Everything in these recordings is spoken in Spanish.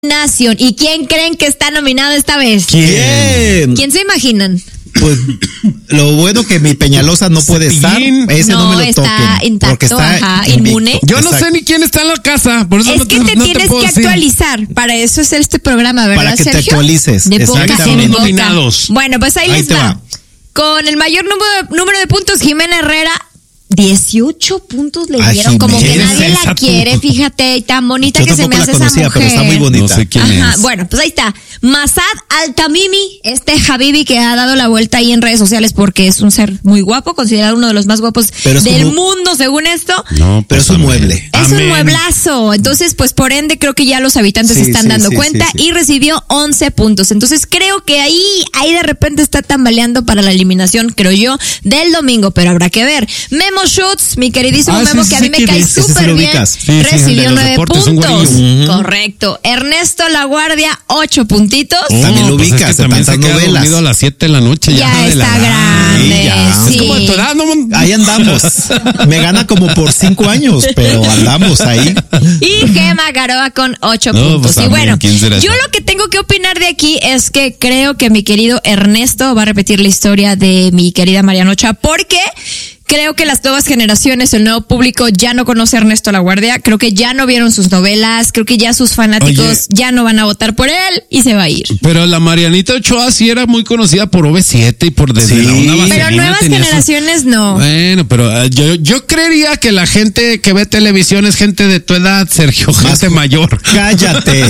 Nación. ¿Y quién creen que está nominado esta vez? ¿Quién? ¿Quién se imaginan? Pues lo bueno que mi Peñalosa no puede estar. Ese no me lo está toquen. Intacto, Porque está inmune. Yo no sé ni quién está en la casa, por eso Es que te tienes que actualizar. Para eso es este programa, ¿verdad, para que Sergio? te actualices. De boca Exactamente. en boca. Nominados. Bueno, pues ahí les te va. va. Con el mayor número de puntos, Jimena Herrera. 18 puntos le Ay, dieron, como que Jimena, nadie esa la tú. quiere, fíjate, y tan bonita Yo que se me tampoco hace la conocía, esa mujer. pero está muy bonita. No sé quién Ajá, es. bueno, pues ahí está. Masad Altamimi, este Habibi que ha dado la vuelta ahí en redes sociales porque es un ser muy guapo, considerado uno de los más guapos Pero es del como- mundo, según esto. No, Pero es un mueble. Es un Amén. mueblazo. Entonces, pues por ende, creo que ya los habitantes Sí, se están sí, dando sí, cuenta sí, sí. y recibió 11 puntos. Entonces, creo que ahí de repente está tambaleando para la eliminación, creo yo, del domingo, pero habrá que ver. Memo Schutz, mi queridísimo Ah, Memo, sí, que a sí, mí me ¿quién cae es? Ese sí súper lo bien, ubicas. Sí, el de recibió los 9 deportes, un puntos. gordillo. Correcto. Ernesto La Guardia, 8 puntitos. También lo pues es ubicas, que de también se tantas queda novelas. dormido a las 7 de la noche. Ya de la está edad. grande, Sí, ya. sí. Es como de tu edad, ¿no? Ahí andamos. Me gana como por 5 años, pero andamos ahí. Y Gema Garoa con 8 No, puntos. pues, Y bueno, ¿quién será yo esa? lo que tengo que opinar de aquí es que creo que mi querido Ernesto va a repetir la historia de mi querida Marianocha, porque creo que las nuevas generaciones, el nuevo público ya no conoce a Ernesto La Guardia, creo que ya no vieron sus novelas, creo que ya sus fanáticos Oye. ya no van a votar por él y se va a ir. Pero la Marianita Ochoa sí era muy conocida por OV7 y por desde Sí. la Onda Vaselina. Pero nuevas tenía su- generaciones no. Bueno, pero yo creería que la gente que ve televisión es gente de tu edad, Sergio, gente mayor. Cállate.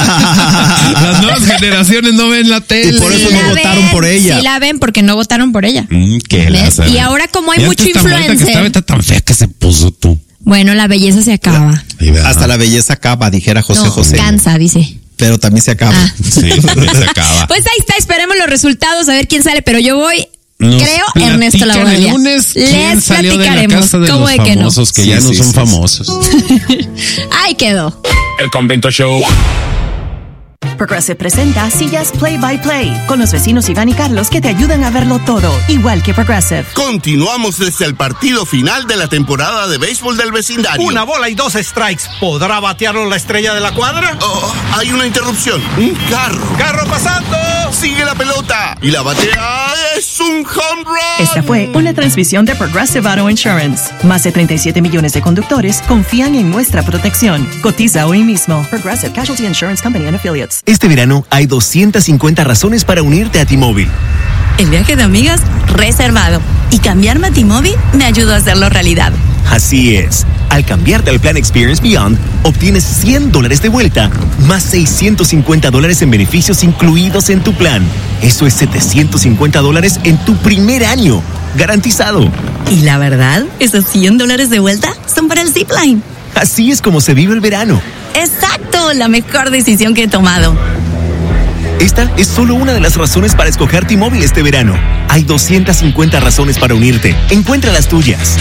Las nuevas generaciones no ven la tele. Y por eso Sí no la votaron ven, por ella. Sí la ven porque no votaron por ella. Qué ¿Ves? lástima. Y ahora como hay Ya mucho está tan bonita influencer. que está ahorita tan fea que se puso tú. Bueno, la belleza se acaba. Hasta la belleza acaba, dijera José No, José. cansa, dice. Pero también se acaba. Ah. Sí, también se acaba. Pues ahí está, esperemos los resultados, a ver quién sale, pero yo voy, Nos creo, Ernesto La platican Guardia. el lunes quién Les salió de la platicaremos. casa de ¿Cómo los de que no? famosos que Sí, ya no sí, son sí, famosos. Ahí quedó. El Convento Show. Progressive presenta Sillas Play by Play con los vecinos Iván y Carlos que te ayudan a verlo todo, igual que Progressive. Continuamos desde el partido final de la temporada de béisbol del vecindario. Una bola y 2 strikes. ¿Podrá batearlo la estrella de la cuadra? Oh, hay una interrupción. Un carro. ¡Carro pasando! Sigue la pelota. Y la batea es un home run. Esta fue una transmisión de Progressive Auto Insurance. Más de 37 millones de conductores confían en nuestra protección. Cotiza hoy mismo. Progressive Casualty Insurance Company and Affiliates. Este verano hay 250 razones para unirte a T-Mobile. El viaje de amigas reservado. Y cambiarme a T-Mobile me ayudó a hacerlo realidad. Así es. Al cambiarte al plan Experience Beyond, obtienes $100 de vuelta, más $650 en beneficios incluidos en tu plan. Eso es $750 en tu primer año. Garantizado. Y la verdad, esos $100 de vuelta son para el Zipline. Así es como se vive el verano. Exacto, la mejor decisión que he tomado. Esta es solo una de las razones para escoger T-Mobile este verano. Hay 250 razones para unirte. Encuentra las tuyas.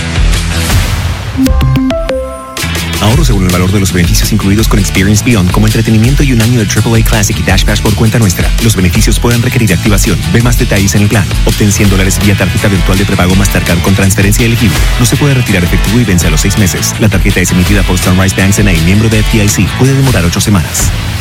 Ahorro según el valor de los beneficios incluidos con Experience Beyond, como entretenimiento y un año de AAA Classic y Dash Pass por cuenta nuestra. Los beneficios pueden requerir activación. Ve más detalles en el plan. Obtén $100 vía tarjeta virtual de prepago Mastercard con transferencia elegible. No se puede retirar efectivo y vence a los 6 meses. La tarjeta es emitida por Sunrise Bank N.A., miembro de FDIC. Puede demorar 8 semanas.